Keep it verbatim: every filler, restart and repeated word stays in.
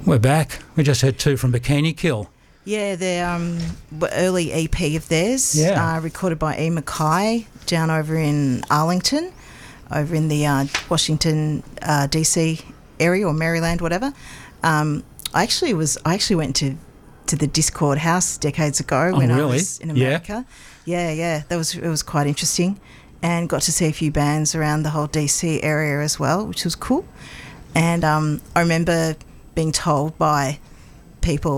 We're back. We just had two from Bikini Kill. Yeah, they're um, early E P of theirs, Yeah. uh, recorded by E. Mackay down over in Arlington, over in the uh, Washington, uh, D C area or Maryland, whatever. Um, I actually was. I actually went to, to the Discord House decades ago Oh, when I really? was in America. Yeah, yeah, yeah. That was it was quite interesting, and got to see a few bands around the whole D C area as well, which was cool. And um, I remember being told by people